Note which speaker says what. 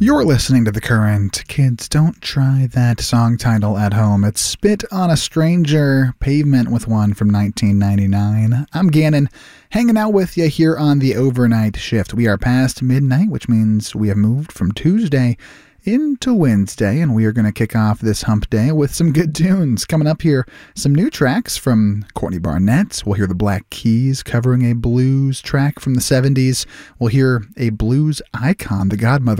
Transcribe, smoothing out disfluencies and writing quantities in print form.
Speaker 1: You're listening to The Current. Kids, don't try that song title at home. It's Spit on a Stranger, Pavement with One from 1999. I'm Gannon, hanging out with you here on the overnight shift. We are past midnight, which means we have moved from Tuesday into Wednesday, and we are going to kick off this hump day with some good tunes. Coming up here, some new tracks from Courtney Barnett. We'll hear the Black Keys covering a blues track from the 70s. We'll hear a blues icon, the godmother